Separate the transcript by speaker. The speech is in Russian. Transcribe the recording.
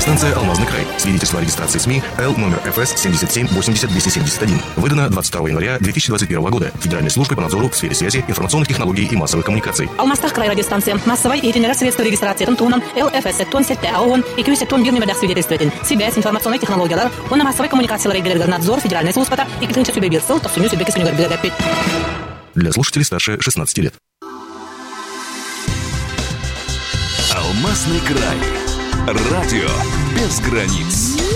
Speaker 1: Радиостанция «Алмазный край». Свидетельство о регистрации СМИ Л номер ФС 77800271. Выдано 22 января 2021 года Федеральной службой по надзору в сфере связи, информационных технологий и массовых коммуникаций.
Speaker 2: Алмазтах край радиостанция. Массовой и средства регистрации тонтуном ЛФС тон сетте АОН и кюсе тон бирный медах свидетельствователь. Связь, информационные технологии, он на массовой коммуникации надзор Федеральной службы и клинча субъектов, то суню себе кисуню горбегапить.
Speaker 1: Для слушателей старше 16 лет.
Speaker 3: Алмазный край. Радио без границ.